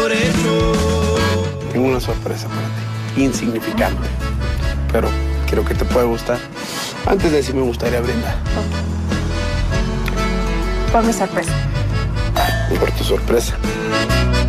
Tengo una sorpresa para ti, insignificante, pero creo que te puede gustar. Antes de decir me gustaría brindar. Por mi sorpresa. Por tu sorpresa.